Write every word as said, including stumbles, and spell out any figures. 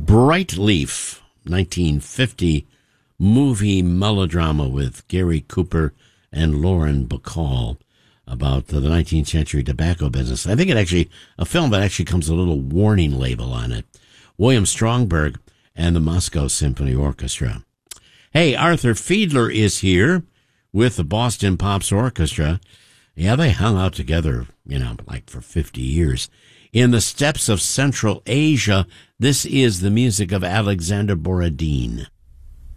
Bright Leaf, nineteen fifty movie melodrama with Gary Cooper and Lauren Bacall about the nineteenth century tobacco business. I think it actually, a film that actually comes with a little warning label on it. William Stromberg and the Moscow Symphony Orchestra. Hey, Arthur Fiedler is here with the Boston Pops Orchestra. Yeah, they hung out together, you know, like for fifty years. In the steppes of Central Asia, this is the music of Alexander Borodin.